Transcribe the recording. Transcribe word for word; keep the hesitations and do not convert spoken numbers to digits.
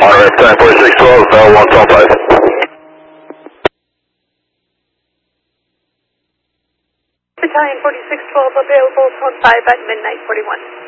On ramp time forty-six twelve, Bell one twelve five. Battalion forty-six twelve available, phone five at midnight forty-one.